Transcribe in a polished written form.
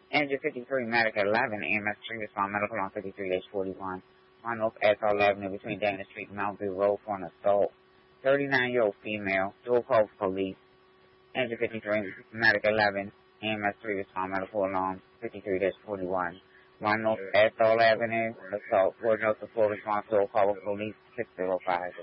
Engine 53, Medical 11, EMS 3, respond medical on 53-41. On North Assault Avenue between Dana Street and Mount View Road for an assault. 39-year-old female, dual call for police. Engine 53, Medical 11, EMS 3, respond medical alarm 53-41. 1 North Assault Avenue, assault. 4 North, the full response, dual call for police 605.